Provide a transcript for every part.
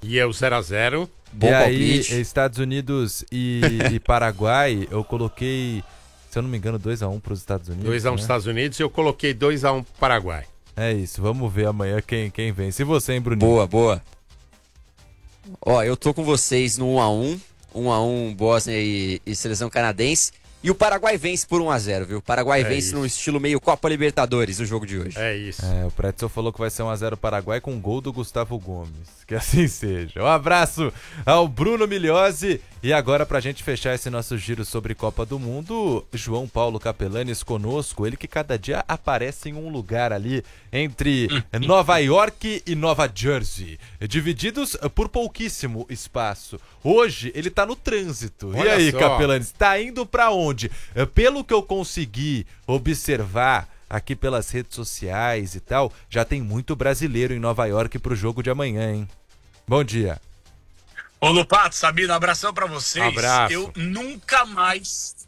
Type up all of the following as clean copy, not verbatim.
E é o 0x0. E aí, Estados Unidos e Paraguai, eu coloquei, se eu não me engano, 2x1 para os Estados Unidos. 2x1 pros Estados Unidos e eu coloquei 2x1 pro Paraguai. É isso, vamos ver amanhã quem vence. E você, hein, Bruninho? Boa. Ó, eu tô com vocês no 1x1. 1x1 Bósnia e seleção canadense. E o Paraguai vence por 1x0, viu? O Paraguai vence no estilo meio Copa Libertadores no jogo de hoje. É isso. O Pretzel falou que vai ser 1x0 Paraguai com gol do Gustavo Gomes. Que assim seja. Um abraço ao Bruno Migliozzi. E agora, pra gente fechar esse nosso giro sobre Copa do Mundo, João Paulo Capelanes conosco. Ele que cada dia aparece em um lugar ali entre Nova York e Nova Jersey, divididos por pouquíssimo espaço. Hoje ele tá no trânsito. Olha e aí, só. Capelanes, tá indo pra onde? Pelo que eu consegui observar aqui pelas redes sociais e tal, já tem muito brasileiro em Nova York pro jogo de amanhã, hein? Bom dia. Ô Lupato, Sabino, abração pra vocês. Abraço. Eu nunca mais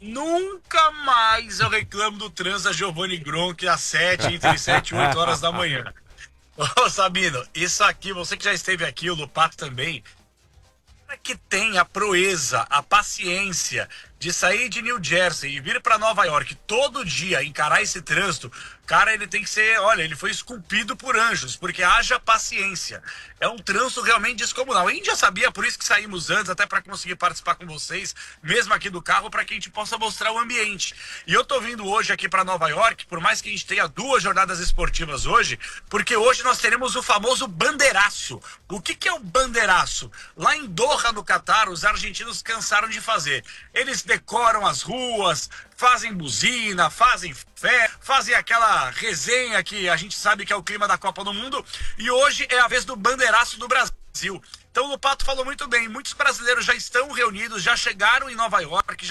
eu reclamo do trânsito da Giovanni Gronchi às entre 7 e 8 horas da manhã. Ô Sabino, isso aqui, você que já esteve aqui, o Lupato também, que tem a proeza, a paciência de sair de New Jersey e vir para Nova York todo dia, encarar esse trânsito, cara, ele tem que ser, olha, ele foi esculpido por anjos, porque haja paciência. É um trânsito realmente descomunal. A gente já sabia, por isso que saímos antes, até para conseguir participar com vocês, mesmo aqui do carro, para que a gente possa mostrar o ambiente. E eu tô vindo hoje aqui para Nova York, por mais que a gente tenha 2 jornadas esportivas hoje, porque hoje nós teremos o famoso bandeiraço. O que é o bandeiraço? Lá em Doha, no Catar, os argentinos cansaram de fazer. Eles decoram as ruas, fazem buzina, fazem fé, fazem aquela resenha que a gente sabe que é o clima da Copa do Mundo. E hoje é a vez do bandeiraço do Brasil. Então o Lupato falou muito bem, muitos brasileiros já estão reunidos, já chegaram em Nova York,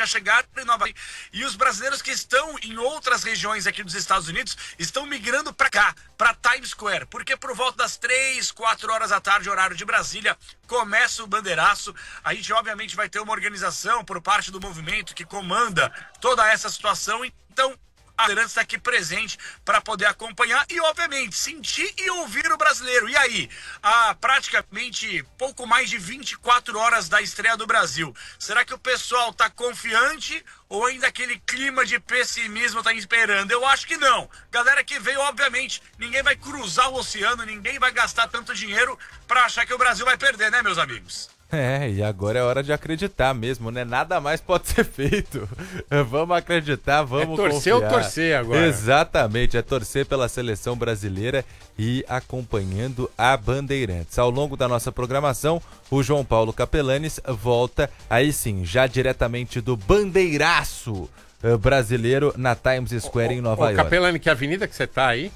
e os brasileiros que estão em outras regiões aqui dos Estados Unidos estão migrando para cá, para Times Square, porque por volta das 3, 4 horas da tarde, horário de Brasília, começa o bandeiraço. A gente obviamente vai ter uma organização por parte do movimento que comanda toda essa situação, então a Bandeirantes está aqui presente para poder acompanhar e, obviamente, sentir e ouvir o brasileiro. E aí, há praticamente pouco mais de 24 horas da estreia do Brasil. Será que o pessoal está confiante ou ainda aquele clima de pessimismo está esperando? Eu acho que não. Galera que veio, obviamente, ninguém vai cruzar o oceano, ninguém vai gastar tanto dinheiro para achar que o Brasil vai perder, né, meus amigos? E agora é hora de acreditar mesmo, né? Nada mais pode ser feito. Vamos acreditar, vamos torcer confiar. ou torcer agora? Exatamente, é torcer pela seleção brasileira e acompanhando a Bandeirantes. Ao longo da nossa programação, o João Paulo Capelanes volta, aí sim, já diretamente do bandeiraço brasileiro na Times Square em Nova York. Capelani, que avenida que você tá aí?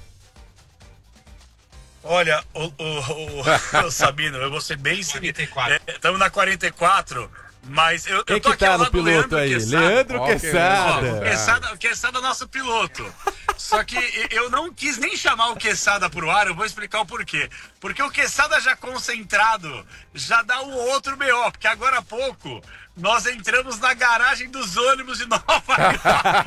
Olha, Sabino, eu vou ser bem... 44. Estamos na 44, mas eu Quem tô que aqui tá ao no lado do piloto aí? Leandro Quesada. O Quesada é o nosso piloto. Só que eu não quis nem chamar o Quesada pro ar, eu vou explicar o porquê. Porque o Quesada já concentrado, já dá o outro BO, porque agora há pouco nós entramos na garagem dos ônibus de Nova York.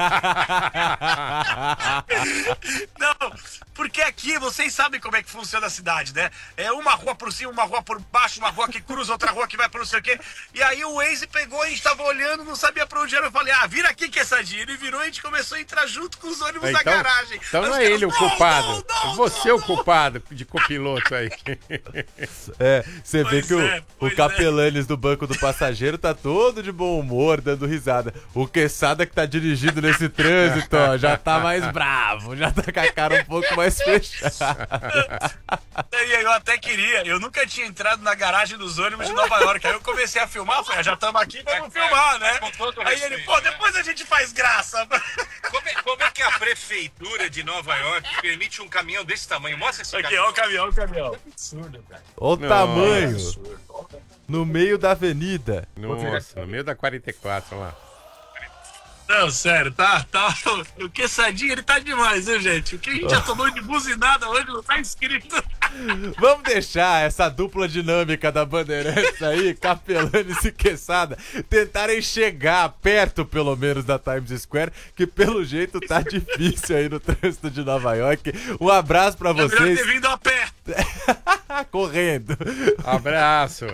Não, porque aqui vocês sabem como é que funciona a cidade, né? É uma rua por cima, uma rua por baixo, uma rua que cruza, outra rua que vai para não sei o quê. E aí o Waze pegou, a gente tava olhando, não sabia pra onde era. Eu falei, vira aqui, Quessadinha. Ele virou e a gente começou a entrar junto com os ônibus da garagem. Então não é ele o culpado. Você é o culpado de copiloto aí. Você vê que o Capelanes do banco do passageiro tá todo de bom humor, dando risada. O Quesada que tá dirigindo nesse trânsito, ó, já tá mais bravo, já tá com a cara um pouco mais fechada. Eu até queria, eu nunca tinha entrado na garagem dos ônibus de Nova York. Aí eu comecei a filmar, falei, já estamos aqui, vamos filmar, né? Aí ele, depois a gente faz graça. Como é que a prefeitura de Nova York permite um caminhão desse tamanho? Mostra esse aqui, ó, o caminhão. É absurdo, cara. Olha o tamanho. No meio da avenida. Nossa, no meio da 44, olha lá. Não, sério, tá. O Quessadinho, ele tá demais, viu, gente? O que a gente já tomou de buzinada hoje não tá escrito. Vamos deixar essa dupla dinâmica da Bandeirantes aí, Capelanes e Quesada, tentarem chegar perto, pelo menos, da Times Square, que pelo jeito tá difícil aí no trânsito de Nova York. Um abraço pra vocês. É melhor ter vindo a pé. Correndo. Abraço.